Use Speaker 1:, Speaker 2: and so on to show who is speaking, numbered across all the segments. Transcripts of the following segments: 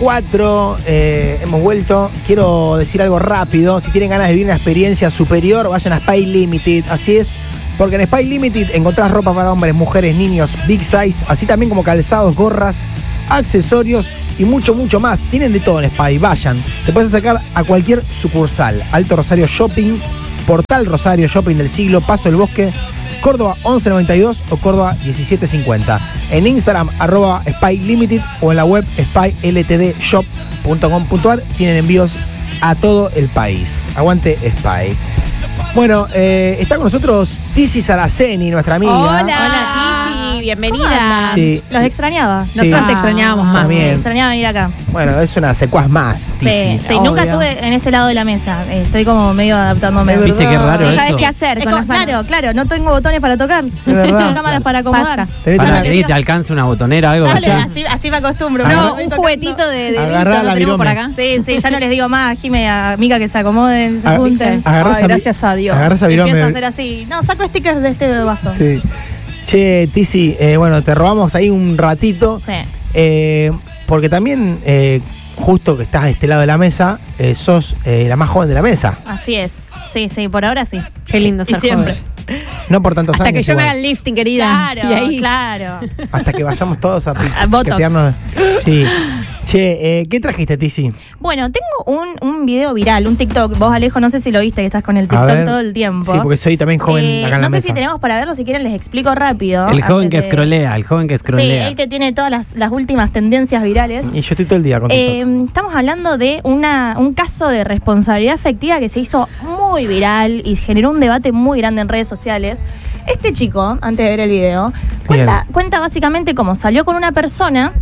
Speaker 1: 4, hemos vuelto. Quiero decir algo rápido. Si tienen ganas de vivir una experiencia superior, vayan a Spy Limited. Así es, porque en Spy Limited encontrás ropa para hombres, mujeres, niños, big size, así también como calzados, gorras, accesorios y mucho, mucho más. Tienen de todo en Spy, vayan. Te puedes acercar a cualquier sucursal. Alto Rosario Shopping, Portal Rosario Shopping del Siglo, Paso del Bosque, Córdoba 1192 o Córdoba 1750. En Instagram, @Spy Limited o en la web spyltdshop.com.ar. Tienen envíos a todo el país. Aguante Spy. Bueno, está con nosotros Tizi Saraceni, nuestra amiga.
Speaker 2: Hola Tizi, bienvenida.
Speaker 1: Sí.
Speaker 2: Los extrañaba.
Speaker 1: Sí.
Speaker 2: Nosotros te extrañábamos más.
Speaker 1: También.
Speaker 2: Extrañaba venir acá.
Speaker 1: Bueno, es una secuaz más, Tizi.
Speaker 2: Sí, nunca estuve en este lado de la mesa. Estoy como medio adaptándome.
Speaker 3: ¿Viste qué raro
Speaker 2: No
Speaker 3: eso?
Speaker 2: sabes qué hacer con las manos. Claro, no tengo botones para tocar.
Speaker 1: Es verdad.
Speaker 2: No cámaras para acomodar.
Speaker 3: Para que te alcance una botonera, algo.
Speaker 2: Dale, así me acostumbro.
Speaker 1: No,
Speaker 2: un juguetito de
Speaker 1: agarrá la virome.
Speaker 2: por acá. Sí, ya no les digo más, Jime, a Mica que se acomoden, se junten.
Speaker 4: Gracias a Dios.
Speaker 1: Agarrás a virome.
Speaker 2: Empiezo a hacer así. No, saco stickers de este vaso.
Speaker 1: Sí. Che, Tizi, bueno, te robamos ahí un ratito.
Speaker 2: Sí.
Speaker 1: Porque también, justo que estás de este lado de la mesa, sos la más joven de la mesa.
Speaker 2: Así es. Sí, por ahora sí.
Speaker 4: Qué lindo ser
Speaker 2: siempre.
Speaker 4: joven.
Speaker 1: No por tantos
Speaker 4: Hasta
Speaker 1: años.
Speaker 4: que yo
Speaker 1: igual.
Speaker 4: me haga el lifting, querida.
Speaker 2: Claro,
Speaker 4: Y ahí,
Speaker 2: claro.
Speaker 1: Hasta que vayamos todos a
Speaker 2: Botox.
Speaker 1: piquetearnos. Sí. Che, ¿qué trajiste, Tizi?
Speaker 2: Bueno, tengo un video viral, un TikTok. Vos, Alejo, no sé si lo viste, que estás con el
Speaker 1: A
Speaker 2: TikTok
Speaker 1: ver.
Speaker 2: todo el tiempo.
Speaker 1: Sí, porque soy también joven acá en la
Speaker 2: no sé
Speaker 1: mesa.
Speaker 2: si tenemos para verlo, si quieren les explico rápido.
Speaker 3: El joven que
Speaker 2: antes de-
Speaker 3: escrolea, el joven que
Speaker 2: Sí,
Speaker 3: escrolea.
Speaker 2: el que tiene todas las últimas tendencias virales.
Speaker 1: Y yo estoy todo el día con TikTok.
Speaker 2: Estamos hablando de un caso de responsabilidad afectiva que se hizo muy viral y generó un debate muy grande en redes sociales. Este chico, antes de ver el video, cuenta básicamente cómo salió con una persona.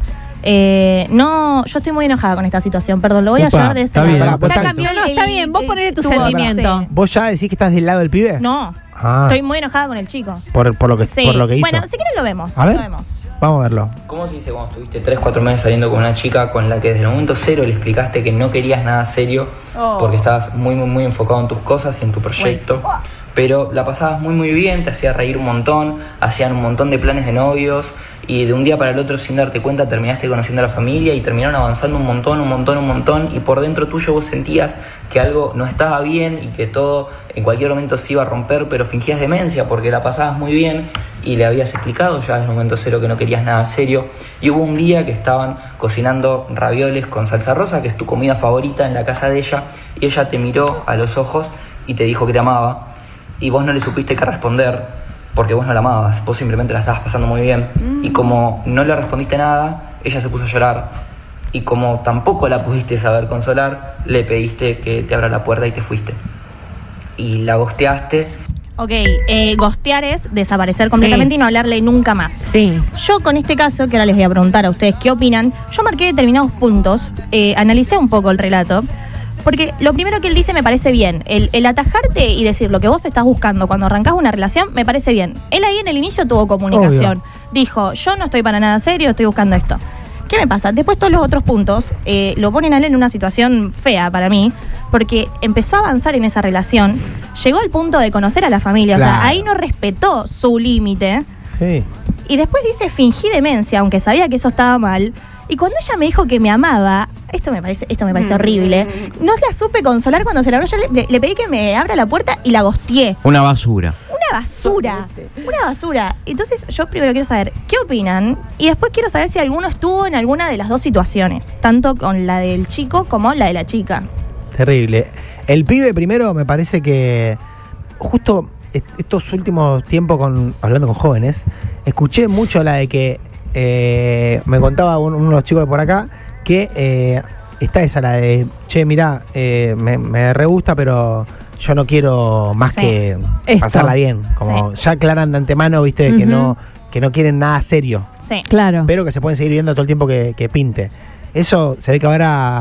Speaker 2: Yo estoy muy enojada con esta situación, perdón, lo voy a
Speaker 1: Upa,
Speaker 2: llevar de ese
Speaker 3: está bien.
Speaker 2: lado.
Speaker 1: Pará,
Speaker 4: ya cambió, no, está bien, vos ponele tu
Speaker 2: tuvo-
Speaker 4: sentimiento.
Speaker 2: sí.
Speaker 1: ¿Vos ya decís que estás del lado del pibe?
Speaker 2: No,
Speaker 1: Ah,
Speaker 2: estoy muy enojada con el chico.
Speaker 1: por lo que
Speaker 2: Sí.
Speaker 1: hizo.
Speaker 2: Bueno, si quieren lo vemos.
Speaker 1: A ver.
Speaker 2: Lo vemos.
Speaker 1: Vamos a verlo.
Speaker 5: ¿Cómo se dice cuando estuviste 3-4 meses saliendo con una chica con la que desde el momento cero le explicaste que no querías nada serio porque estabas muy enfocado en tus cosas y en tu proyecto? Pero la pasabas muy bien, te hacía reír un montón, hacían un montón de planes de novios y de un día para el otro sin darte cuenta terminaste conociendo a la familia y terminaron avanzando un montón y por dentro tuyo vos sentías que algo no estaba bien y que todo en cualquier momento se iba a romper, pero fingías demencia porque la pasabas muy bien y le habías explicado ya desde el momento cero que no querías nada serio. Y hubo un día que estaban cocinando ravioles con salsa rosa, que es tu comida favorita, en la casa de ella, y ella te miró a los ojos y te dijo que te amaba. Y vos no le supiste qué responder porque vos no la amabas, vos simplemente la estabas pasando muy bien. Y como no le respondiste nada, ella se puso a llorar. Y como tampoco la pudiste saber consolar, le pediste que te abra la puerta y te fuiste. Y la gosteaste.
Speaker 2: Ok, ghostear es desaparecer completamente
Speaker 4: Sí.
Speaker 2: y no hablarle nunca más.
Speaker 4: Sí.
Speaker 2: Yo con este caso, que ahora les voy a preguntar a ustedes qué opinan, yo marqué determinados puntos, analicé un poco el relato, porque lo primero que él dice me parece bien. El atajarte y decir lo que vos estás buscando cuando arrancás una relación, me parece bien. Él ahí en el inicio tuvo comunicación. Dijo, yo no estoy para nada serio, estoy buscando esto. ¿Qué me pasa? Después todos los otros puntos lo ponen a él en una situación fea para mí, porque empezó a avanzar en esa relación, llegó al punto de conocer a la familia, o
Speaker 1: Claro.
Speaker 2: sea, ahí no respetó su límite.
Speaker 1: Sí.
Speaker 2: Y después dice, fingí demencia, aunque sabía que eso estaba mal. Y cuando ella me dijo que me amaba, esto me parece horrible, no la supe consolar cuando se la abrió. Yo le pedí que me abra la puerta y la gosteé.
Speaker 6: Una basura.
Speaker 2: Una basura. Entonces yo primero quiero saber qué opinan y después quiero saber si alguno estuvo en alguna de las dos situaciones, tanto con la del chico como la de la chica.
Speaker 1: Terrible. El pibe primero me parece que justo estos últimos tiempos hablando con jóvenes, escuché mucho la de que me contaba uno de los chicos de por acá que está esa la de che, mirá, me re gusta, pero yo no quiero más
Speaker 2: Sí.
Speaker 1: que
Speaker 4: Esto.
Speaker 1: pasarla bien. Como ya aclaran de antemano, viste, que no quieren nada serio,
Speaker 2: Sí.
Speaker 4: Claro.
Speaker 1: pero que se pueden seguir viendo todo el tiempo que pinte. Eso se ve que ahora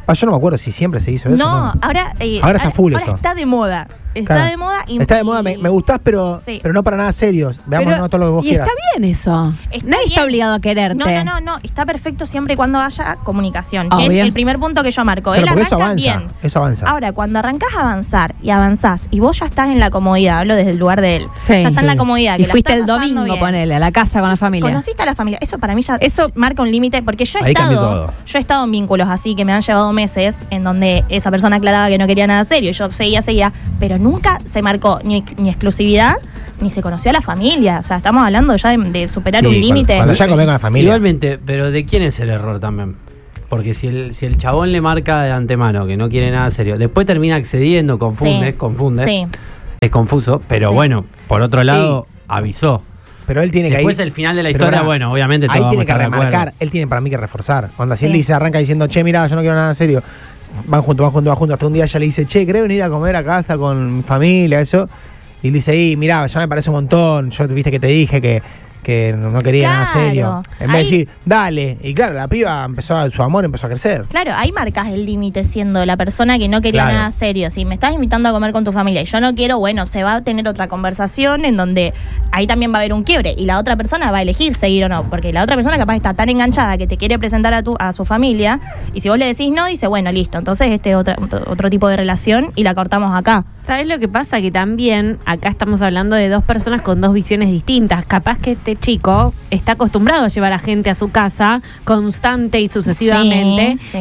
Speaker 1: Yo no me acuerdo si siempre se hizo eso.
Speaker 2: No, ahora
Speaker 1: está full
Speaker 2: ahora
Speaker 1: eso.
Speaker 2: está de moda. Está
Speaker 1: Claro.
Speaker 2: de moda.
Speaker 1: Está de moda, me gustás, pero no para nada serios. Veamos no todo lo que vos
Speaker 4: y
Speaker 1: quieras.
Speaker 4: está bien eso.
Speaker 2: Está
Speaker 4: Nadie
Speaker 2: bien.
Speaker 4: está obligado a quererte.
Speaker 2: No. Está perfecto siempre y cuando haya comunicación.
Speaker 4: Obvio.
Speaker 2: Que es el primer punto que yo marco.
Speaker 1: Claro,
Speaker 2: Él
Speaker 1: porque eso
Speaker 2: arranca
Speaker 1: avanza.
Speaker 2: bien.
Speaker 1: Eso avanza.
Speaker 2: Ahora, cuando arrancás a avanzar y avanzás y vos ya estás en la comodidad, hablo desde el lugar de él.
Speaker 4: Sí.
Speaker 2: Ya está en la comodidad.
Speaker 4: Y
Speaker 2: que la
Speaker 4: fuiste
Speaker 2: está
Speaker 4: el
Speaker 2: pasando
Speaker 4: domingo,
Speaker 2: bien.
Speaker 4: ponele, a la casa con la familia.
Speaker 2: Conociste a la familia. Eso para mí ya eso marca un límite. Porque yo he
Speaker 1: Ahí cambió todo.
Speaker 2: estado en vínculos así que me han llevado meses en donde esa persona aclaraba que no quería nada serio. Yo seguía, pero nunca se marcó ni exclusividad ni se conoció a la familia. O sea, estamos hablando ya de superar
Speaker 1: Sí,
Speaker 2: un límite.
Speaker 1: Cuando ya comés con la familia.
Speaker 3: Igualmente, pero ¿de quién es el error también? Porque si el chabón le marca de antemano que no quiere nada serio, después termina accediendo, confunde,
Speaker 2: Sí.
Speaker 3: es confuso, pero
Speaker 2: Sí.
Speaker 3: bueno, por otro lado, avisó.
Speaker 1: Pero él tiene que
Speaker 3: Después
Speaker 1: ir.
Speaker 3: el final de la
Speaker 1: Pero
Speaker 3: historia,
Speaker 1: pará,
Speaker 3: bueno, obviamente
Speaker 1: ahí
Speaker 3: todos
Speaker 1: tiene
Speaker 3: vamos
Speaker 1: que
Speaker 3: a estar de
Speaker 1: remarcar.
Speaker 3: acuerdo.
Speaker 1: Él tiene para mí que reforzar. Cuando si él
Speaker 2: Sí.
Speaker 1: dice, arranca diciendo, che, mira, yo no quiero nada serio. Van juntos. Hasta un día ella le dice, che, creo venir a comer a casa con mi familia, eso. Y él dice, mirá, ya me parece un montón. Yo viste que te dije que no quería nada
Speaker 2: Claro.
Speaker 1: serio. En vez de decir, dale. Y claro, la piba su amor empezó a crecer.
Speaker 2: Claro, ahí marcas el límite siendo la persona que no quería
Speaker 3: Claro.
Speaker 2: nada serio. Si me estás invitando a comer con tu familia y yo no quiero, bueno, se va a tener otra conversación en donde ahí también va a haber un quiebre y la otra persona va a elegir seguir o no, porque la otra persona capaz está tan enganchada que te quiere presentar a su familia y si vos le decís no, dice, bueno, listo, entonces otro tipo de relación y la cortamos acá.
Speaker 6: ¿Sabes lo que pasa? Que también acá estamos hablando de dos personas con dos visiones distintas. Capaz que este chico está acostumbrado a llevar a gente a su casa constante y sucesivamente.
Speaker 2: Sí.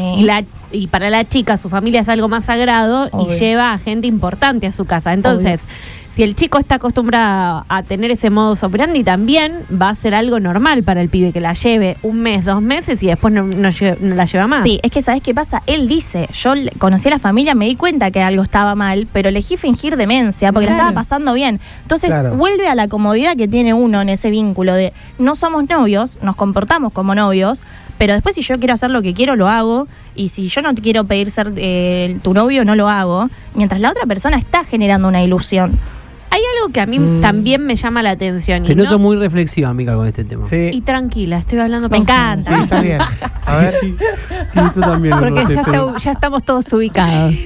Speaker 6: Y para la chica su familia es algo más sagrado
Speaker 2: Obvio.
Speaker 6: y lleva a gente importante a su casa. Entonces, si el chico está acostumbrado a tener ese modus operandi, también va a ser algo normal para el pibe que la lleve un mes, 2 meses y después no la lleva más.
Speaker 2: Sí, es que ¿sabés qué pasa? Él dice, yo conocí a la familia, me di cuenta que algo estaba mal, pero elegí fingir demencia porque la
Speaker 6: Claro.
Speaker 2: estaba pasando bien. Entonces
Speaker 1: Claro.
Speaker 2: vuelve a la comodidad que tiene uno en ese vínculo de no somos novios, nos comportamos como novios, pero después si yo quiero hacer lo que quiero, lo hago. Y si yo no te quiero pedir ser tu novio, no lo hago. Mientras la otra persona está generando una ilusión.
Speaker 6: Hay algo que a mí también me llama la atención.
Speaker 3: Te
Speaker 6: y
Speaker 3: noto
Speaker 6: no-
Speaker 3: muy reflexiva, Mica, con este tema.
Speaker 1: Sí.
Speaker 6: Y tranquila, estoy hablando
Speaker 2: Me
Speaker 6: para
Speaker 2: encanta.
Speaker 1: Sí, está bien. A ver.
Speaker 3: Sí, eso también lo
Speaker 4: Porque
Speaker 3: noté,
Speaker 4: ya,
Speaker 3: pero-
Speaker 4: ya estamos todos ubicados.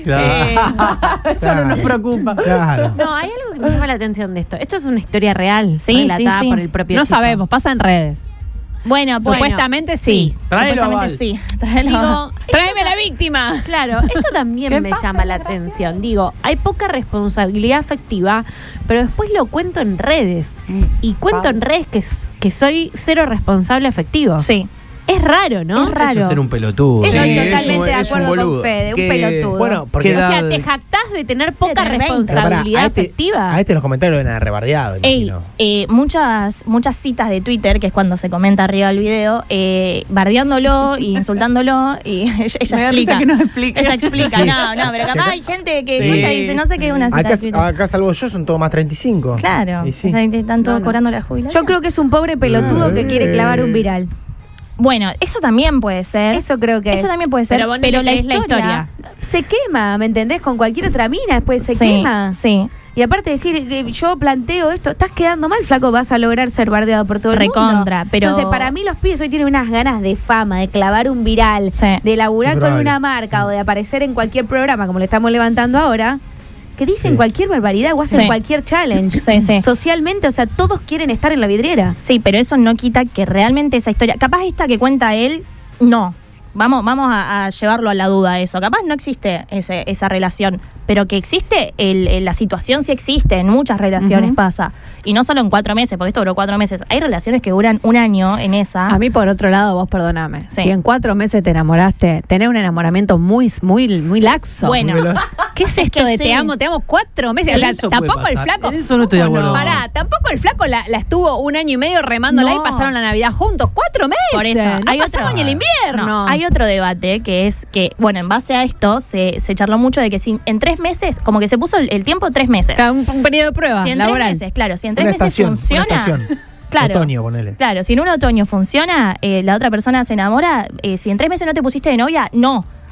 Speaker 3: Claro.
Speaker 6: Eso no nos preocupa.
Speaker 1: Claro.
Speaker 6: No, hay algo que me llama la atención de esto. Esto es una historia real,
Speaker 2: Sí,
Speaker 6: relatada
Speaker 2: sí, sí.
Speaker 6: por el propio
Speaker 4: No
Speaker 6: chico.
Speaker 4: sabemos, pasa en redes.
Speaker 2: Bueno,
Speaker 4: Supuestamente sí.
Speaker 3: Tráelo,
Speaker 2: Supuestamente
Speaker 3: Val.
Speaker 2: sí. Tráelo.
Speaker 6: Digo,
Speaker 4: Tráeme la víctima.
Speaker 6: claro, esto también me llama la atención. Digo, hay poca responsabilidad afectiva, pero después lo cuento en redes. Y cuento en redes que soy cero responsable afectivo.
Speaker 2: Sí.
Speaker 6: Es raro, ¿no?
Speaker 2: Es raro.
Speaker 3: Eso es ser un pelotudo.
Speaker 4: Estoy
Speaker 7: Sí,
Speaker 4: totalmente
Speaker 7: es un
Speaker 4: de acuerdo con
Speaker 7: boludo.
Speaker 4: Fede, un
Speaker 7: Que-
Speaker 4: pelotudo.
Speaker 1: Bueno, porque.
Speaker 3: ¿Qué
Speaker 6: O sea,
Speaker 3: edad?
Speaker 6: te jactás de tener poca
Speaker 2: Tener 20.
Speaker 1: Pero pará,
Speaker 6: responsabilidad afectiva.
Speaker 1: a este los comentarios lo ven a rebardeado,
Speaker 2: Ey,
Speaker 1: imagino.
Speaker 2: muchas citas de Twitter, que es cuando se comenta arriba del video, bardeándolo e insultándolo, y ella explica. Ella explica,
Speaker 1: Sí.
Speaker 2: no, pero capaz hay gente que escucha y dice, no sé qué es una cita
Speaker 1: Acá,
Speaker 2: de Twitter.
Speaker 1: acá salvo yo, son todos más 35.
Speaker 2: Claro,
Speaker 1: Y sí.
Speaker 2: o sea, están todos cobrando la jubilación.
Speaker 4: Yo creo que es un pobre pelotudo que quiere clavar un viral.
Speaker 2: Bueno, eso también puede ser.
Speaker 4: Eso creo que
Speaker 2: Eso
Speaker 4: es.
Speaker 2: también puede ser.
Speaker 6: Pero vos no
Speaker 2: Pero
Speaker 6: le
Speaker 2: la
Speaker 6: creés la
Speaker 2: historia.
Speaker 4: Se quema, ¿me entendés? Con cualquier otra mina, después se
Speaker 2: Sí,
Speaker 4: quema.
Speaker 2: Sí.
Speaker 4: Y aparte de decir, yo planteo esto, estás quedando mal, flaco, vas a lograr ser bardeado por todo el
Speaker 2: Recontra,
Speaker 4: mundo.
Speaker 2: pero-
Speaker 4: Entonces, para mí los pibes hoy tienen unas ganas de fama, de clavar un viral,
Speaker 2: Sí.
Speaker 4: de laburar
Speaker 1: Es
Speaker 4: con
Speaker 1: probable.
Speaker 4: una marca o de aparecer en cualquier programa, como le estamos levantando ahora, que dicen
Speaker 1: Sí.
Speaker 4: cualquier barbaridad o hacen
Speaker 2: Sí.
Speaker 4: cualquier challenge.
Speaker 2: Sí, sí.
Speaker 4: Socialmente, o sea, todos quieren estar en la vidriera.
Speaker 2: Sí, pero eso no quita que realmente esa historia. Capaz esta que cuenta él, no. Vamos a llevarlo a la duda eso. Capaz no existe esa relación, pero que existe, la situación sí existe, en muchas relaciones pasa. Y no solo en 4 meses, porque esto duró 4 meses. Hay relaciones que duran 1 año en esa.
Speaker 4: A mí, por otro lado, vos perdoname.
Speaker 2: Sí.
Speaker 4: Si en 4 meses te enamoraste, tenés un enamoramiento muy laxo.
Speaker 2: Bueno,
Speaker 1: Muy veloz.
Speaker 4: ¿Qué es esto
Speaker 2: que
Speaker 4: de
Speaker 2: sí.
Speaker 4: te amo 4 meses?
Speaker 3: Sí,
Speaker 4: O sea,
Speaker 3: eso puede
Speaker 4: tampoco el
Speaker 3: pasar.
Speaker 4: flaco.
Speaker 3: En eso no estoy de acuerdo.
Speaker 4: Pará, tampoco el flaco la estuvo 1 año y medio remándola
Speaker 2: No.
Speaker 4: y pasaron la Navidad juntos. 4 meses.
Speaker 2: Por eso,
Speaker 4: no
Speaker 2: hay
Speaker 4: pasamos
Speaker 2: otro-
Speaker 4: ni el invierno.
Speaker 2: No, hay otro debate que es que, bueno, en base a esto se charló mucho de que si en 3 meses, como que se puso el tiempo 3 meses.
Speaker 4: Está un periodo de prueba
Speaker 2: Si en
Speaker 4: laboral.
Speaker 2: 3 meses, claro, si en 3
Speaker 1: Una
Speaker 2: meses
Speaker 1: estación,
Speaker 2: funciona.
Speaker 1: una estación.
Speaker 2: Claro.
Speaker 1: Otoño, ponele.
Speaker 2: Claro, si en un otoño funciona, la otra persona se enamora. Si en 3 meses no te pusiste de novia, no.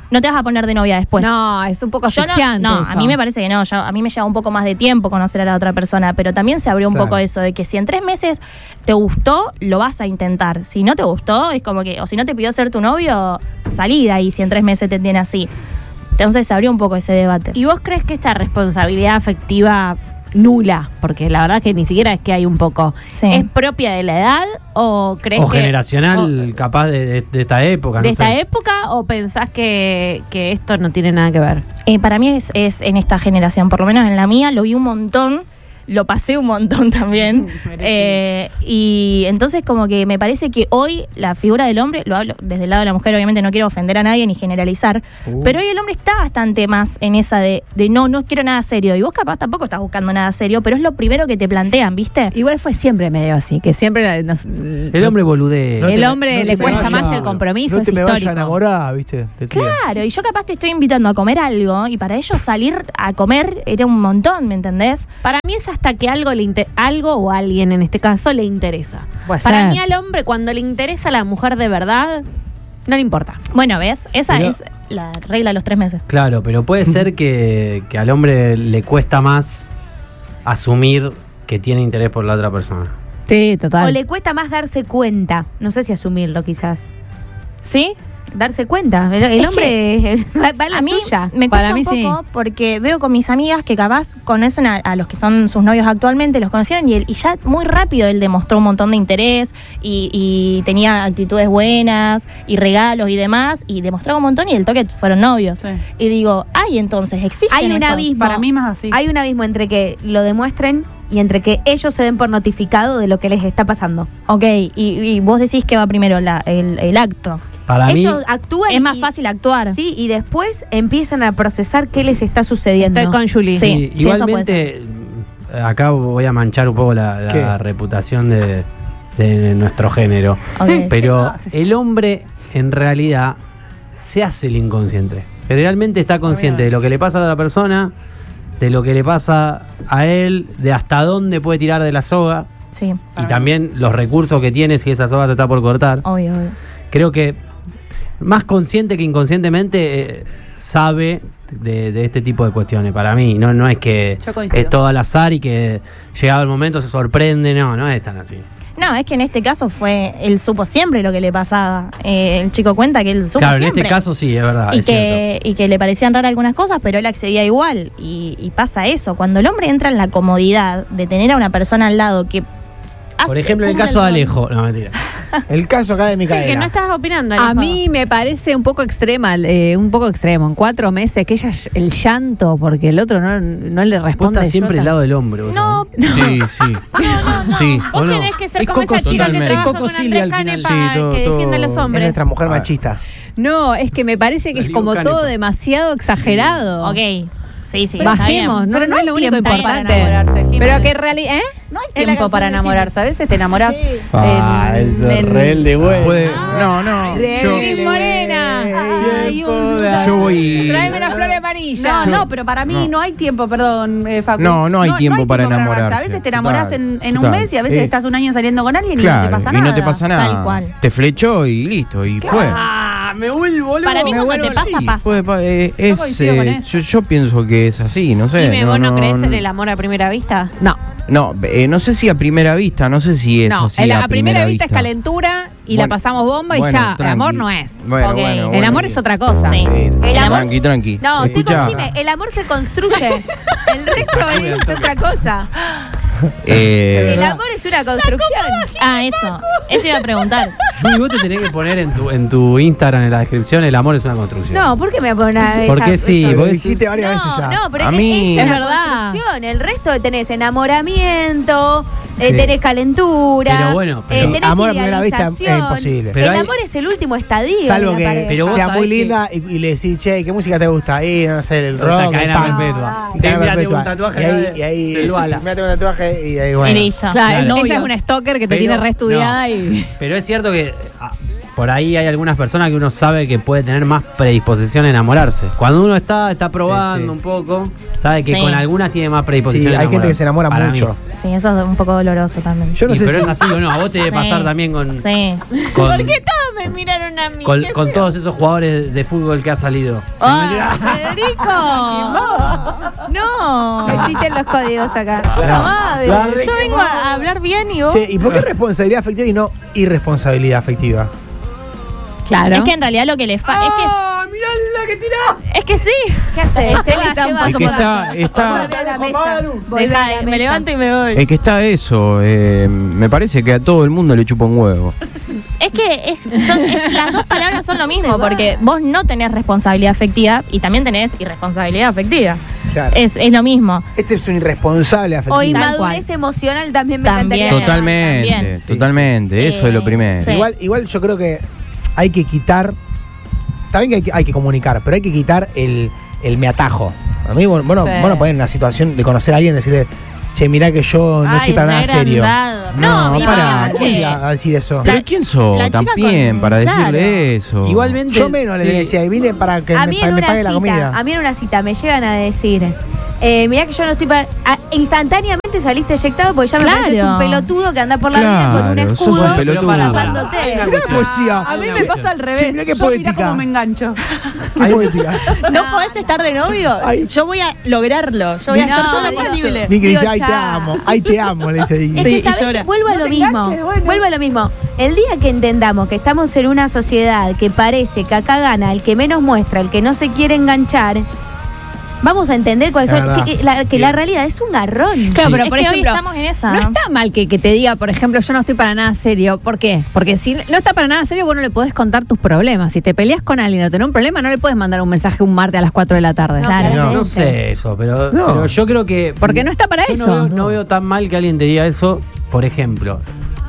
Speaker 2: no te vas a poner de novia después.
Speaker 7: No, es un poco
Speaker 2: Yo
Speaker 7: asfixiante
Speaker 2: no,
Speaker 7: eso.
Speaker 2: a mí me parece que no. A mí me lleva un poco más de tiempo conocer a la otra persona, pero también se abrió un
Speaker 1: Claro.
Speaker 2: poco eso de que si en 3 meses te gustó, lo vas a intentar. Si no te gustó, es como que, o si no te pidió ser tu novio, salí de ahí si en 3 meses te tiene así. Entonces se abrió un poco ese debate.
Speaker 6: ¿Y vos crees que esta responsabilidad afectiva nula, porque la verdad que ni siquiera es que hay un poco,
Speaker 2: Sí.
Speaker 6: es propia de la edad o crees
Speaker 3: O
Speaker 6: que...
Speaker 3: generacional, capaz de esta época.
Speaker 6: ¿De
Speaker 3: no
Speaker 6: esta
Speaker 3: sé.
Speaker 6: época o pensás que esto no tiene nada que ver?
Speaker 2: Para mí es en esta generación, por lo menos en la mía, lo vi un montón, lo pasé un montón también. Y entonces como que me parece que hoy la figura del hombre, lo hablo desde el lado de la mujer, obviamente no quiero ofender a nadie ni generalizar, pero hoy el hombre está bastante más en esa de no quiero nada serio. Y vos capaz tampoco estás buscando nada serio, pero es lo primero que te plantean, ¿viste?
Speaker 7: Igual fue siempre medio así, que siempre
Speaker 3: El hombre boludea.
Speaker 1: No te
Speaker 7: el
Speaker 1: me-
Speaker 7: hombre
Speaker 1: no te
Speaker 7: le
Speaker 1: me
Speaker 7: cuesta
Speaker 1: vaya-
Speaker 7: más el compromiso,
Speaker 1: No
Speaker 7: es
Speaker 1: te me vayas a
Speaker 7: histórico.
Speaker 1: enamorar, ¿viste? de tía.
Speaker 2: Claro, y yo capaz te estoy invitando a comer algo y para ellos salir a comer era un montón, ¿me entendés?
Speaker 6: Para mí es hasta que algo o alguien en este caso le interesa.
Speaker 7: Puede
Speaker 6: Para
Speaker 7: ser.
Speaker 6: mí al hombre cuando le interesa a la mujer de verdad, no le importa.
Speaker 2: Bueno, ¿ves? Esa
Speaker 3: Pero-
Speaker 2: es la regla de los 3 meses.
Speaker 3: Claro, pero puede ser que al hombre le cuesta más asumir que tiene interés por la otra persona.
Speaker 7: Sí, total.
Speaker 4: O le cuesta más darse cuenta. No sé si asumirlo, quizás.
Speaker 2: ¿Sí?
Speaker 4: Darse cuenta. El hombre va en la
Speaker 2: A mí
Speaker 4: suya.
Speaker 2: me
Speaker 7: Para
Speaker 2: cuesta
Speaker 7: mí
Speaker 2: un poco porque veo con mis amigas que capaz conocen a los que son sus novios actualmente, los conocieron y ya muy rápido él demostró un montón de interés y tenía actitudes buenas y regalos y demás y demostraba un montón y el toque fueron novios.
Speaker 8: Sí.
Speaker 2: Y digo, entonces existen
Speaker 4: Hay un
Speaker 2: esos-
Speaker 4: abismo.
Speaker 8: Para mí más así.
Speaker 4: Hay un abismo entre que lo demuestren y entre que ellos se den por notificado de lo que les está pasando.
Speaker 2: Ok, y vos decís que va primero el acto.
Speaker 3: Para mí,
Speaker 4: Ellos actúan
Speaker 2: Es más
Speaker 4: y-
Speaker 2: fácil actuar.
Speaker 4: Sí, y después empiezan a procesar qué les está sucediendo.
Speaker 6: Estoy con Julie.
Speaker 2: Sí.
Speaker 3: sí,
Speaker 2: eso puede
Speaker 3: igualmente, acá voy a manchar un poco la
Speaker 1: ¿Qué?
Speaker 3: reputación de nuestro género.
Speaker 2: Ok.
Speaker 3: Pero el hombre, en realidad, se hace el inconsciente. Generalmente está consciente de lo que le pasa a la persona, de lo que le pasa a él, de hasta dónde puede tirar de la soga
Speaker 2: Sí,
Speaker 3: y también los recursos que tiene si esa soga se está por cortar.
Speaker 2: obvio.
Speaker 3: Creo que más consciente que inconscientemente sabe de este tipo de cuestiones. Para mí, no es que
Speaker 8: Yo coincido.
Speaker 3: es todo al azar y que llegado el momento se sorprende, no es tan así.
Speaker 2: No, es que en este caso él supo siempre lo que le pasaba. El chico cuenta que él supo
Speaker 3: Claro,
Speaker 2: siempre.
Speaker 3: en este caso sí, es verdad.
Speaker 2: Y
Speaker 3: es cierto.
Speaker 2: y que le parecían raras algunas cosas, pero él accedía igual. Y pasa eso. Cuando el hombre entra en la comodidad de tener a una persona al lado que
Speaker 3: Por ejemplo, en el caso de Alejo. No, mentira.
Speaker 1: El caso acá de
Speaker 6: Sí,
Speaker 1: Micaela.
Speaker 6: que no estás opinando.
Speaker 7: A
Speaker 6: Alejo.
Speaker 7: mí me parece un poco extremo. En 4 meses, que ella el llanto, porque el otro no le
Speaker 3: Vos
Speaker 7: responde.
Speaker 3: estás siempre
Speaker 7: Yo
Speaker 3: del lado del hombre. vos
Speaker 2: No,
Speaker 9: Sí, sí. Sí.
Speaker 6: Vos
Speaker 3: ¿o no?
Speaker 6: tenés que ser
Speaker 3: Es
Speaker 6: como
Speaker 3: Coco
Speaker 6: esa chica que
Speaker 9: totalmente.
Speaker 6: trabaja
Speaker 3: Es Coco
Speaker 6: con
Speaker 3: Silvia
Speaker 6: Andrés
Speaker 3: al final.
Speaker 6: Canepa,
Speaker 9: Sí, todo-
Speaker 6: que defiende a los
Speaker 9: todo-
Speaker 1: Es
Speaker 6: hombres.
Speaker 1: nuestra mujer
Speaker 9: Ah.
Speaker 1: machista.
Speaker 7: No, es que me parece que es como
Speaker 3: Canepa.
Speaker 7: todo demasiado exagerado.
Speaker 2: ok. Sí, sí.
Speaker 7: Bajemos, no,
Speaker 8: Pero
Speaker 7: no es lo único
Speaker 8: tiempo para
Speaker 7: importante.
Speaker 8: enamorarse, Jiménez.
Speaker 7: Pero que en realidad,
Speaker 8: No hay tiempo para enamorarse. A veces te enamorás.
Speaker 9: Puede- no, no. Yo,
Speaker 7: Morena.
Speaker 9: yo voy.
Speaker 7: Tráeme una flor amarilla.
Speaker 8: No, pero para mí no hay tiempo, perdón, Facu.
Speaker 9: No hay tiempo para enamorarse.
Speaker 8: A veces te enamorás
Speaker 9: Total,
Speaker 8: en un
Speaker 9: total.
Speaker 8: mes y a veces estás un año saliendo con alguien y
Speaker 9: Claro,
Speaker 8: no te pasa
Speaker 9: y
Speaker 8: nada.
Speaker 9: no te pasa nada.
Speaker 2: Tal cual.
Speaker 9: Te flechó y listo, y fue.
Speaker 3: Ah, me vuelvo
Speaker 2: Para mí cuando te pasa,
Speaker 9: Sí,
Speaker 2: pasa.
Speaker 9: coincido con eso. Yo pienso que es así, no sé.
Speaker 6: Dime, ¿vos no crees en el amor a primera vista?
Speaker 7: No,
Speaker 9: No sé si a primera vista, no sé si es
Speaker 7: no.
Speaker 9: así.
Speaker 7: A primera vista es calentura y la
Speaker 9: Bueno,
Speaker 7: pasamos bomba y
Speaker 9: bueno,
Speaker 7: ya. El
Speaker 9: tranqui.
Speaker 7: amor no es.
Speaker 9: Bueno,
Speaker 2: Ok.
Speaker 9: bueno,
Speaker 7: El
Speaker 9: bueno.
Speaker 7: amor es otra cosa.
Speaker 2: Sí.
Speaker 4: El amor-
Speaker 9: Tranqui.
Speaker 4: No, estoy con
Speaker 9: Escuchá,
Speaker 4: Jime. El amor se construye. El resto es otra cosa. El amor es una construcción.
Speaker 2: Eso iba a preguntar.
Speaker 3: Juli, vos te tenés que poner en tu Instagram, en la descripción, el amor es una construcción.
Speaker 4: No, ¿por qué me voy a poner
Speaker 3: Porque
Speaker 4: esa-
Speaker 3: sí,
Speaker 4: esa-
Speaker 1: Lo
Speaker 3: vos
Speaker 1: dijiste varias veces
Speaker 4: No,
Speaker 1: ya.
Speaker 4: no, pero
Speaker 9: A
Speaker 4: es
Speaker 9: mí-
Speaker 4: una
Speaker 7: Es verdad.
Speaker 4: construcción. El resto tenés enamoramiento,
Speaker 1: Sí.
Speaker 4: tenés calentura,
Speaker 3: Pero bueno, pero
Speaker 4: tenés
Speaker 1: amor a primera vista es
Speaker 4: idealización.
Speaker 1: imposible.
Speaker 3: Pero
Speaker 4: el
Speaker 3: hay-
Speaker 4: amor es el último estadio.
Speaker 1: Salvo
Speaker 4: de la
Speaker 1: que
Speaker 4: pareja.
Speaker 3: Pero vos
Speaker 1: sea
Speaker 3: sabés
Speaker 1: muy
Speaker 3: que-
Speaker 1: linda y le decís, che, ¿qué música te gusta? Y no sé, el
Speaker 3: Te gusta
Speaker 1: rock, el
Speaker 3: Cadena
Speaker 1: punk.
Speaker 3: Perpetua.
Speaker 1: Y Cadena
Speaker 3: Mira, tengo
Speaker 1: Perpetua.
Speaker 3: un tatuaje
Speaker 1: Y
Speaker 3: acá
Speaker 1: ahí, y ahí
Speaker 3: del Bala.
Speaker 1: mira, tengo un tatuaje y ahí bueno.
Speaker 2: Y listo.
Speaker 7: Claro,
Speaker 3: Claro.
Speaker 7: ella es un stalker que te
Speaker 3: Pero-
Speaker 7: tiene re estudiada
Speaker 3: no.
Speaker 7: y.
Speaker 3: Pero es cierto que por ahí hay algunas personas que uno sabe que puede tener más predisposición a enamorarse. Cuando uno está probando un poco, sabe que con algunas tiene más predisposición a
Speaker 1: hay
Speaker 3: enamorarse.
Speaker 1: gente que se enamora
Speaker 3: Para
Speaker 1: mucho.
Speaker 3: mí.
Speaker 2: Sí, eso es un poco doloroso también.
Speaker 1: Yo no sé
Speaker 3: pero
Speaker 1: si...
Speaker 3: es así o no, a vos te debe pasar también con...
Speaker 2: Sí.
Speaker 3: con-
Speaker 6: ¿Por qué todos me miraron a mí?
Speaker 3: con todos esos jugadores de fútbol que ha salido.
Speaker 2: ¡Federico! ¡No!
Speaker 4: Existen los códigos acá.
Speaker 2: La madre. Yo vengo a hablar bien y vos...
Speaker 1: Che, ¿y por qué responsabilidad afectiva y no irresponsabilidad afectiva?
Speaker 7: Claro.
Speaker 2: Es que en realidad lo que le falta...
Speaker 3: ¡Mirá la que tirá!
Speaker 2: Es que sí.
Speaker 4: ¿Qué haces? Se va.
Speaker 9: Es que está
Speaker 4: Volvé a la mesa. Volvé
Speaker 2: Deja,
Speaker 4: a la
Speaker 2: me
Speaker 4: mesa.
Speaker 2: levanto y me voy.
Speaker 9: es que está eso. Me parece que a todo el mundo le chupa un huevo.
Speaker 2: Es que las dos palabras son lo mismo, porque vos no tenés responsabilidad afectiva y también tenés irresponsabilidad afectiva.
Speaker 1: Claro.
Speaker 2: Es lo mismo.
Speaker 1: Este es un irresponsable afectivo.
Speaker 4: O
Speaker 2: Tal
Speaker 4: inmadurez
Speaker 2: cual.
Speaker 4: emocional también me
Speaker 2: También.
Speaker 4: encantaría.
Speaker 9: Totalmente,
Speaker 2: también.
Speaker 9: totalmente. Eso es lo primero.
Speaker 2: sí.
Speaker 1: Igual yo creo que hay que quitar. También que hay que comunicar, pero hay que quitar el me atajo. A mí, vos no podés en una situación de conocer a alguien y decirle, che, mirá que yo no estoy para nada serio.
Speaker 9: No, pará,
Speaker 1: ¿Cómo se iba a decir eso?
Speaker 9: ¿Pero quién sos
Speaker 2: la chica
Speaker 9: también
Speaker 2: con-
Speaker 9: para
Speaker 2: claro.
Speaker 9: decirle eso?
Speaker 3: Igualmente.
Speaker 1: Yo menos le decía, y vine para que
Speaker 4: A mí
Speaker 1: me
Speaker 4: en una
Speaker 1: pague la comida.
Speaker 4: cita, me llegan a decir, mirá que yo no estoy para... instantáneamente saliste eyectado porque ya me
Speaker 2: Claro.
Speaker 4: pareces un pelotudo que anda por la vida con un
Speaker 9: Claro, sos
Speaker 4: escudo
Speaker 9: un pelotudo.
Speaker 4: tapándote.
Speaker 1: Mirá la poesía.
Speaker 8: A mí me
Speaker 1: Che,
Speaker 8: pasa al revés.
Speaker 1: che, mirá qué
Speaker 8: Yo mirá
Speaker 1: poética.
Speaker 8: cómo me engancho.
Speaker 1: Qué poética.
Speaker 2: ¿No podés estar de novio?
Speaker 1: Ay.
Speaker 2: Yo voy a lograrlo. Yo voy a hacer todo lo
Speaker 4: dicho.
Speaker 2: posible.
Speaker 1: Vicky dice,
Speaker 4: Digo,
Speaker 1: ay, te
Speaker 4: ya.
Speaker 1: amo, ay, te amo, le dice Vicky.
Speaker 4: Es
Speaker 2: Sí,
Speaker 4: que
Speaker 2: y
Speaker 4: ¿sabés
Speaker 2: llora.
Speaker 4: qué? Vuelvo a
Speaker 8: No
Speaker 4: lo
Speaker 8: te
Speaker 4: mismo.
Speaker 8: enganches, bueno.
Speaker 4: Vuelvo a lo mismo. El día que entendamos que estamos en una sociedad que parece que acá gana el que menos muestra, el que no se quiere enganchar, vamos a entender cuáles
Speaker 1: Es
Speaker 4: son,
Speaker 1: verdad.
Speaker 4: que la realidad es un garrón.
Speaker 7: Claro, pero
Speaker 2: Es
Speaker 7: por
Speaker 2: que hoy
Speaker 7: ejemplo,
Speaker 2: estamos en esa.
Speaker 7: no está mal que te diga, por ejemplo, yo no estoy para nada serio. ¿Por qué? Porque si no está para nada serio, vos no le podés contar tus problemas. Si te peleas con alguien o tenés un problema, no le puedes mandar un mensaje un martes a las 4 de la tarde.
Speaker 2: Claro.
Speaker 3: No sé eso, pero yo creo que.
Speaker 7: Porque no está para
Speaker 3: yo
Speaker 7: eso.
Speaker 3: No veo tan mal que alguien te diga eso. Por ejemplo,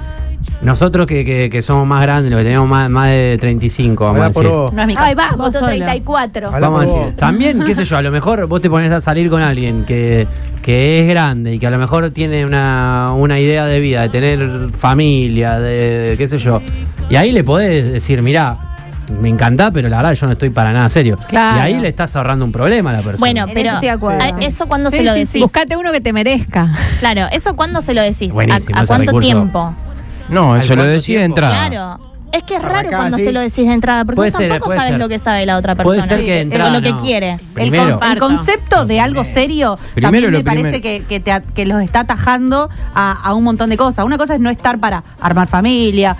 Speaker 3: nosotros que somos más grandes, los que tenemos más de 35, vamos a
Speaker 1: Habla por
Speaker 3: decir.
Speaker 1: vos.
Speaker 2: No es mi
Speaker 4: Ay,
Speaker 2: caso.
Speaker 4: vas, voto
Speaker 6: solo.
Speaker 4: 34.
Speaker 1: Habla
Speaker 3: Vamos a
Speaker 1: por
Speaker 3: decir,
Speaker 1: vos.
Speaker 3: también, qué sé yo, a lo mejor vos te pones a salir con alguien que es grande y que a lo mejor tiene una idea de vida, de tener familia, de qué sé yo. Y ahí le podés decir, mirá, me encanta, pero la verdad yo no estoy para nada serio.
Speaker 7: Claro.
Speaker 3: Y ahí le estás ahorrando un problema a la persona.
Speaker 2: Bueno,
Speaker 4: En
Speaker 2: pero
Speaker 4: eso estoy de acuerdo.
Speaker 2: eso cuando
Speaker 7: Sí,
Speaker 2: se lo
Speaker 7: sí,
Speaker 2: decís.
Speaker 7: sí. Buscate uno que te merezca.
Speaker 2: Claro, eso cuando se lo decís.
Speaker 3: Buenísimo
Speaker 2: ¿A
Speaker 3: ese
Speaker 2: cuánto
Speaker 3: recurso.
Speaker 2: tiempo?
Speaker 9: No,
Speaker 3: ¿Al
Speaker 9: eso lo
Speaker 3: cuánto
Speaker 9: decía de
Speaker 3: tiempo?
Speaker 9: entrada.
Speaker 2: Claro. Es que es raro
Speaker 1: Arrancá
Speaker 2: cuando
Speaker 1: así.
Speaker 2: se lo decís de entrada, porque
Speaker 3: Puede
Speaker 2: vos
Speaker 3: ser,
Speaker 2: tampoco
Speaker 3: puede
Speaker 2: sabes
Speaker 3: ser.
Speaker 2: lo que sabe la otra persona.
Speaker 3: Puede ser que de entrada
Speaker 2: o lo que
Speaker 3: no.
Speaker 2: quiere.
Speaker 3: Primero.
Speaker 8: El concepto de algo serio
Speaker 9: Primero
Speaker 8: también
Speaker 9: lo
Speaker 8: me parece que los está atajando a un montón de cosas. Una cosa es no estar para armar familia,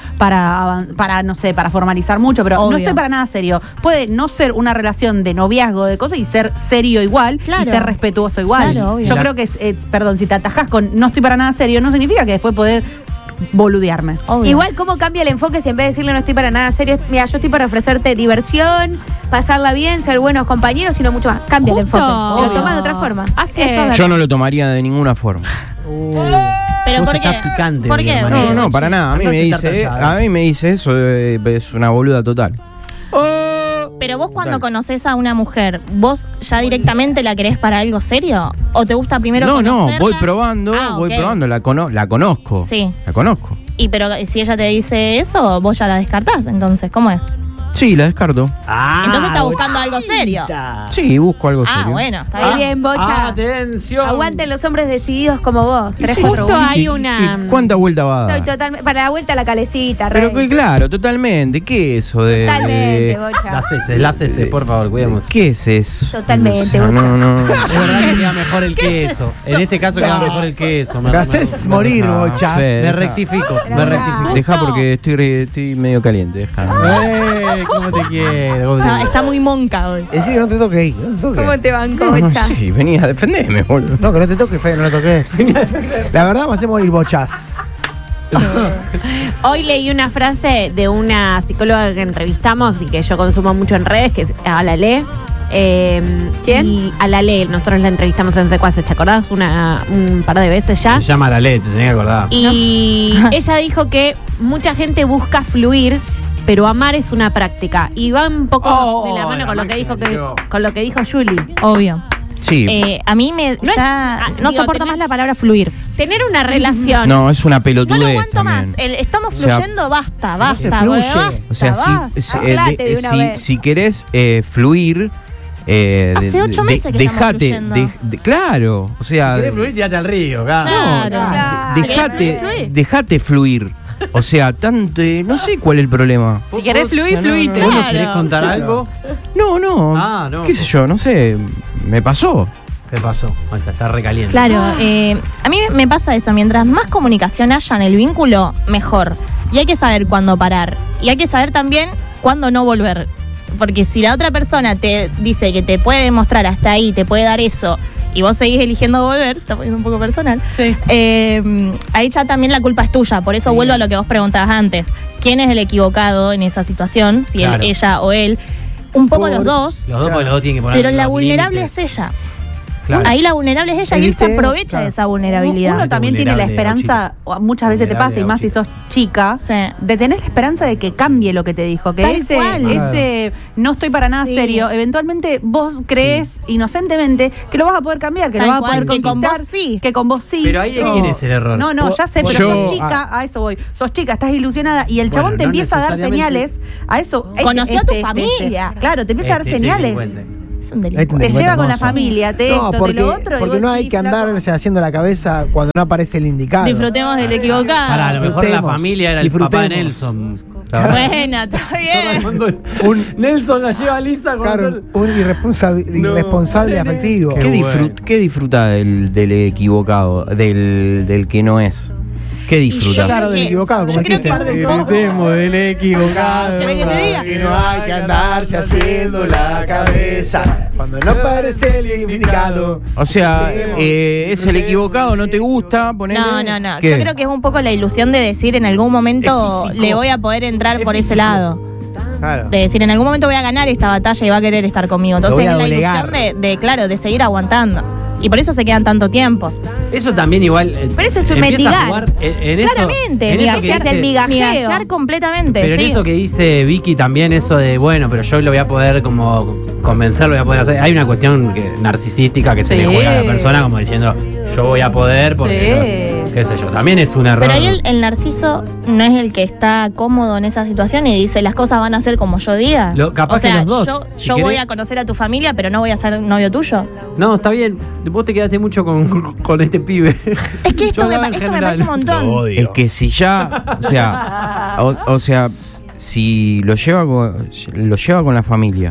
Speaker 8: para no sé, para formalizar mucho, pero
Speaker 2: Obvio.
Speaker 8: no estoy para nada serio. Puede no ser una relación de noviazgo de cosas y ser serio igual
Speaker 2: Claro.
Speaker 8: y ser respetuoso igual.
Speaker 2: Claro, obvio.
Speaker 8: Yo creo que perdón, si te atajás con no estoy para nada serio, no significa que después podés boludearme.
Speaker 2: Obvio.
Speaker 4: Igual, ¿cómo cambia el enfoque si en vez de decirle no estoy para nada serio? Mira, yo estoy para ofrecerte diversión, pasarla bien, ser buenos compañeros y no mucho más. Cambia el
Speaker 6: Justo,
Speaker 4: enfoque. Lo
Speaker 6: obvio.
Speaker 4: tomas de otra forma.
Speaker 6: Hace-
Speaker 4: Eso es verdad.
Speaker 9: Yo no lo tomaría de ninguna forma.
Speaker 2: Pero
Speaker 3: Vos
Speaker 2: ¿por qué?
Speaker 3: estás picante,
Speaker 2: ¿Por
Speaker 3: mi
Speaker 2: qué?
Speaker 3: hermano.
Speaker 9: No, no, para nada. A mí
Speaker 3: Andate
Speaker 9: me
Speaker 3: a estar
Speaker 9: dice,
Speaker 3: callado.
Speaker 9: a mí me dice eso, es una boluda total.
Speaker 2: Pero vos cuando conoces a una mujer, ¿vos ya directamente la querés para algo serio? ¿O te gusta primero
Speaker 9: No,
Speaker 2: conocerla?
Speaker 9: voy probando,
Speaker 2: ok.
Speaker 9: la conozco.
Speaker 2: Sí.
Speaker 9: La conozco.
Speaker 2: Y pero si ella te dice eso, vos ya la descartás, entonces, ¿cómo es?
Speaker 9: Sí, la descarto.
Speaker 2: Entonces está buscando algo serio.
Speaker 9: Sí, busco algo
Speaker 2: Ah,
Speaker 9: serio.
Speaker 2: bueno, está
Speaker 4: Muy
Speaker 2: bien.
Speaker 4: bien, Bocha.
Speaker 3: ¡Atención!
Speaker 4: Aguanten los hombres decididos como vos.
Speaker 9: Sí,
Speaker 4: 3, 4,
Speaker 6: Justo
Speaker 4: 1.
Speaker 6: hay
Speaker 9: ¿Y
Speaker 6: una.
Speaker 9: cuánta vuelta va a dar?
Speaker 4: Estoy totalmente. Para la vuelta a la calecita,
Speaker 9: Pero
Speaker 4: Rey.
Speaker 9: que claro, totalmente. ¿Qué es eso de...?
Speaker 4: Totalmente, Bocha.
Speaker 3: Las heces, por favor, cuidemos.
Speaker 9: ¿Qué es eso?
Speaker 4: Totalmente,
Speaker 9: O sea,
Speaker 4: Bocha.
Speaker 9: no.
Speaker 3: Es verdad que queda mejor el queso. En este caso queda mejor el queso.
Speaker 1: Me haces morir,
Speaker 9: No,
Speaker 1: bochas.
Speaker 9: Fede.
Speaker 3: Me rectifico, me rectifico.
Speaker 9: Deja porque estoy medio caliente, deja.
Speaker 3: ¿Cómo te quiero? ¿Cómo te
Speaker 2: No,
Speaker 3: quiero?
Speaker 2: está muy monca hoy.
Speaker 1: Decir que no te toques ahí. No te toques.
Speaker 4: ¿Cómo te banco,
Speaker 9: No,
Speaker 4: Bocha?
Speaker 9: sí, venía a defenderme, boludo.
Speaker 1: No, que no te toques, Fede, no lo toques. La verdad me hace morir bochas.
Speaker 6: Hoy leí una frase de una psicóloga que entrevistamos y que yo consumo mucho en redes, que es Alalé.
Speaker 4: ¿Quién?
Speaker 6: Y Alalé, nosotros la entrevistamos en Secuaces, ¿te acordás? Un par de veces ya.
Speaker 3: Se llama la leche, te tenés que acordar.
Speaker 6: Y ella dijo que mucha gente busca fluir, pero amar es una práctica. Y va un poco de la mano con lo que dijo Julie.
Speaker 2: Obvio.
Speaker 9: Sí.
Speaker 2: A mí me no soporto más la palabra fluir.
Speaker 6: Tener una relación.
Speaker 9: No, es una pelotudez.
Speaker 2: No lo aguanto
Speaker 9: también.
Speaker 2: más. Estamos
Speaker 9: O sea,
Speaker 2: fluyendo, basta.
Speaker 1: se fluye.
Speaker 9: O sea, si querés fluir.
Speaker 2: Hace 8 meses que estamos fluyendo.
Speaker 9: Claro, o sea.
Speaker 3: Si querés fluir, tirate al río,
Speaker 9: Dejate fluir. O sea, tanto. No sé cuál es el problema.
Speaker 8: Si querés fluir, fluite.
Speaker 3: ¿Vos nos querés contar algo?
Speaker 9: No.
Speaker 3: No.
Speaker 9: ¿Qué sé yo? No sé. Me pasó.
Speaker 3: ¿Qué pasó? Está recaliente.
Speaker 2: Claro, a mí me pasa eso. Mientras más comunicación haya en el vínculo, mejor. Y hay que saber cuándo parar. Y hay que saber también cuándo no volver. Porque si la otra persona te dice que te puede demostrar hasta ahí, te puede dar eso, y vos seguís eligiendo volver, se está poniendo un poco personal, ahí ya también la culpa es tuya. Por eso vuelvo a lo que vos preguntabas antes. ¿Quién es el equivocado en esa situación? Si ella o él. Un poco los dos.
Speaker 3: Los dos, porque los dos tienen que poner.
Speaker 2: Pero la vulnerable es ella.
Speaker 3: Claro.
Speaker 2: Ahí la vulnerable es ella y él se aprovecha de esa vulnerabilidad.
Speaker 8: Uno también tiene la esperanza, muchas veces te pasa, y más si sos chica, de tener la esperanza de que cambie lo que te dijo. Que ese no estoy para nada serio, eventualmente vos crees inocentemente que lo vas a poder cambiar, que lo vas a poder conquistar, que con vos sí.
Speaker 3: Pero ahí de quién es el error.
Speaker 8: No, ya sé, pero sos chica, a eso voy. Sos chica, estás ilusionada y el chabón te empieza a dar señales. A eso.
Speaker 2: Conoció a tu familia.
Speaker 8: Claro, te empieza a dar señales.
Speaker 2: Es un delito.
Speaker 8: Te lleva con la familia, te esto, te lo otro.
Speaker 1: Porque no hay que andarse haciendo la cabeza cuando no aparece el indicado.
Speaker 2: Disfrutemos del equivocado.
Speaker 3: Para, a lo mejor la familia era el papá de Nelson.
Speaker 2: Buena, está bien.
Speaker 3: Nelson la lleva a Lisa con
Speaker 1: un irresponsable afectivo.
Speaker 9: ¿Qué disfruta del equivocado, del que no es? ¿Qué disfruta?
Speaker 1: Claro, del equivocado, como dijiste.
Speaker 3: Disfrutemos del equivocado.
Speaker 1: ¿Querés que te diga? Que no hay que andarse haciendo la cabeza cuando no aparece el indicado.
Speaker 9: O sea, es el equivocado, no te gusta ponerle.
Speaker 2: No. Yo creo que es un poco la ilusión de decir en algún momento le voy a poder entrar por ese lado. Claro. De decir, en algún momento voy a ganar esta batalla y va a querer estar conmigo. Entonces es la ilusión de seguir aguantando. Y por eso se quedan tanto tiempo.
Speaker 3: Eso también igual.
Speaker 4: Pero eso es un mitigar.
Speaker 2: Claramente,
Speaker 4: migajear el migajeo.
Speaker 2: Completamente.
Speaker 3: Pero en eso que dice Vicky también, eso de, bueno, pero yo lo voy a poder como convencer, lo voy a poder hacer. Hay una cuestión narcisística que se le juega a la persona como diciendo, yo voy a poder porque, qué sé yo, también es un error.
Speaker 2: Pero ahí el narciso no es el que está cómodo en esa situación y dice, las cosas van a ser como yo diga.
Speaker 3: Capaz que los dos.
Speaker 2: Yo voy a conocer a tu familia, pero no voy a ser novio tuyo.
Speaker 3: No, está bien. Vos te quedaste mucho con este pibe.
Speaker 2: Es que esto me parece un montón.
Speaker 9: Es que si ya, o sea, si lo lleva con la familia,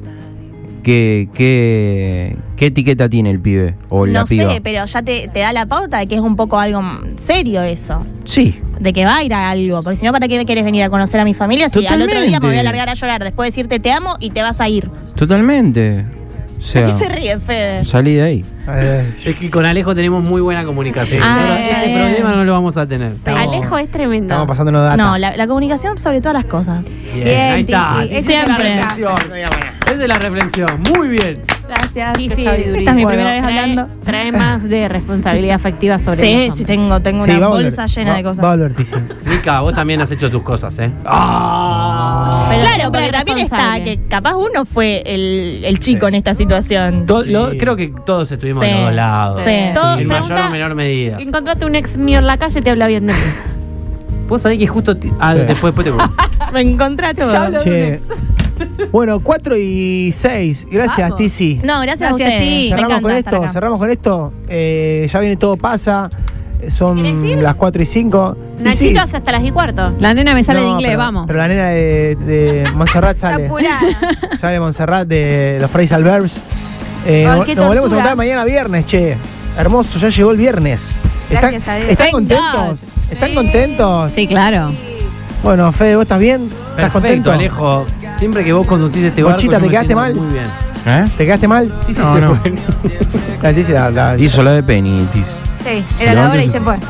Speaker 9: ¿qué etiqueta tiene el pibe o la piba?
Speaker 2: No sé, pero ya te da la pauta de que es un poco algo serio eso.
Speaker 9: Sí.
Speaker 2: De que va a ir a algo. Porque si no, ¿para qué quieres venir a conocer a mi familia? Si al otro día me voy a largar a llorar después de decirte te amo y te vas a ir.
Speaker 9: Totalmente. O sea,
Speaker 2: ¿por qué se ríe, Fede?
Speaker 9: Salí de ahí.
Speaker 3: Es que con Alejo tenemos muy buena comunicación. Este problema no lo vamos a tener.
Speaker 6: Alejo es tremendo.
Speaker 1: Estamos pasándonos data.
Speaker 2: No, la comunicación sobre todas las cosas.
Speaker 3: Bien, ahí está.
Speaker 2: Siempre.
Speaker 3: Esa es la reflexión. Muy bien.
Speaker 6: Gracias.
Speaker 2: Sí, esta es mi primera vez hablando.
Speaker 6: Trae más de responsabilidad afectiva sobre
Speaker 2: Sí,
Speaker 6: nosotros.
Speaker 2: sí, tengo una bolsa llena de cosas.
Speaker 1: Va a volver, Tizi.
Speaker 3: Mica, vos también has hecho tus cosas, ¿eh?
Speaker 2: Pero claro, pero también está que capaz uno fue el chico en esta situación.
Speaker 3: Creo que todos estuvimos de los dos lados.
Speaker 2: Sí.
Speaker 3: En mayor o menor medida.
Speaker 6: Encontrate un ex mío en la calle y te habla bien de mí.
Speaker 3: Vos sabés que justo. Después te voy.
Speaker 2: Me encontraste.
Speaker 1: Che. Bueno, 4:06. Gracias, Tizi.
Speaker 2: No, gracias a ustedes.
Speaker 1: Cerramos con esto. Ya viene Todo Pasa. Son las 4:05.
Speaker 6: Nachito hace hasta las 4:15.
Speaker 7: La nena me sale de inglés, vamos.
Speaker 1: Pero la nena de Montserrat sale. Sale Montserrat de los Phrasal Verbs. Nos volvemos a encontrar mañana viernes, che. Hermoso, ya llegó el viernes.
Speaker 4: Gracias a Dios.
Speaker 1: ¿Están contentos? ¿Están contentos?
Speaker 7: Sí, claro.
Speaker 1: Bueno, Fede, ¿vos estás bien? ¿Estás contento?
Speaker 3: Alejo. Siempre que vos conducís este barco.
Speaker 1: Bochita, ¿te quedaste mal?
Speaker 3: Muy bien.
Speaker 1: ¿Te quedaste mal?
Speaker 3: Tizi
Speaker 9: No,
Speaker 3: se
Speaker 9: no.
Speaker 3: fue.
Speaker 1: Tizi
Speaker 9: Hizo la de Penny, Tizi.
Speaker 4: Sí, era la hora y se fue.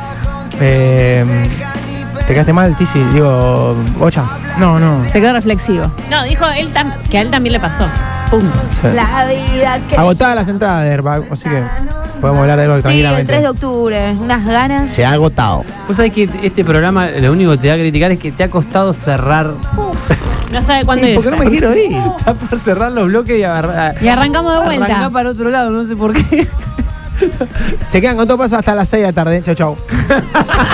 Speaker 1: ¿Te quedaste mal, Tizi? Digo, Bocha.
Speaker 9: No.
Speaker 7: Se quedó reflexivo.
Speaker 6: No, dijo él que a él también le pasó.
Speaker 3: Punto.
Speaker 1: Sí.
Speaker 4: La vida que...
Speaker 1: Agotadas las entradas de Airbag, así que podemos hablar de Airbag
Speaker 4: Sí, el
Speaker 1: tranquilamente.
Speaker 4: 3 de octubre. Unas ganas.
Speaker 1: Se ha agotado.
Speaker 3: Vos sabés que este programa lo único que te va a criticar es que te ha costado cerrar.
Speaker 6: No sabe cuándo
Speaker 1: Sí,
Speaker 6: es.
Speaker 1: porque no me quiero ir.
Speaker 3: Está por cerrar los bloques y agarrar.
Speaker 7: Y arrancamos de vuelta.
Speaker 3: Arrancá para otro lado, no sé por qué.
Speaker 1: Se quedan con todo, pasa hasta las 6 de la tarde. Chau, chau.